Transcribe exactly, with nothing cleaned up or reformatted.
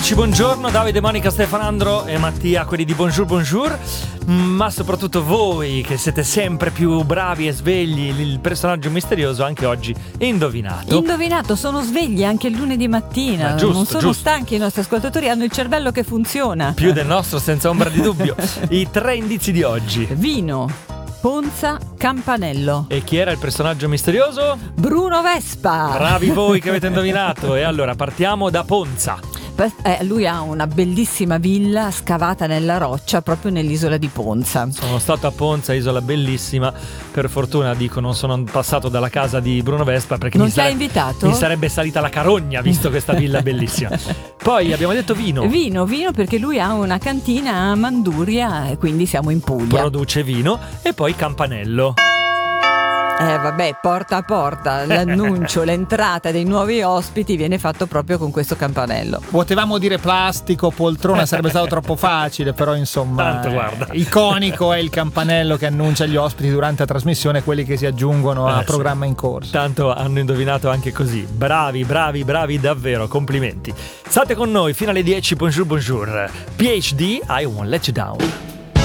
Amici, buongiorno, Davide, Monica, Stefanandro e Mattia, quelli di Bonjour Bonjour, ma soprattutto voi che siete sempre più bravi e svegli, il personaggio misterioso anche oggi indovinato. Indovinato, sono svegli anche il lunedì mattina, giusto, non sono giusto. stanchi, i nostri ascoltatori hanno il cervello che funziona. Più del nostro, senza ombra di dubbio. I tre indizi di oggi. Vino, Ponza, Campanello. E chi era il personaggio misterioso? Bruno Vespa. Bravi voi che avete indovinato. E allora partiamo da Ponza. Eh, lui ha una bellissima villa scavata nella roccia proprio nell'isola di Ponza. Sono stato a Ponza, isola bellissima. Per fortuna, dico, non sono passato dalla casa di Bruno Vespa perché non mi, ti ha sare- invitato? mi sarebbe salita la carogna visto questa villa bellissima. Poi abbiamo detto vino. Vino, vino perché lui ha una cantina a Manduria e quindi siamo in Puglia. Produce vino. E poi campanello. Eh vabbè, porta a porta, l'annuncio, l'entrata dei nuovi ospiti viene fatto proprio con questo campanello. Potevamo dire plastico, poltrona, sarebbe stato troppo facile, però insomma Tanto, guarda. eh, iconico è il campanello che annuncia gli ospiti durante la trasmissione, quelli che si aggiungono Eh, a sì. programma in corso. Tanto hanno indovinato anche così. Bravi, bravi, bravi davvero, complimenti. State con noi fino alle dieci, bonjour, bonjour. P H D, I Won't Let You Down.